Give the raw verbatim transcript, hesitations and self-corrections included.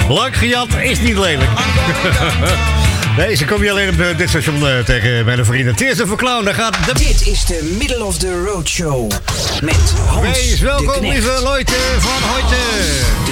Leuk gejat is niet lelijk. Deze kom je alleen op dit station uh, tegen mijn vrienden. Tears of a Clown, daar gaat de... Dit is de Middle of the Road Show met Hans Wees welkom, de Knecht. lieve Leute van heute.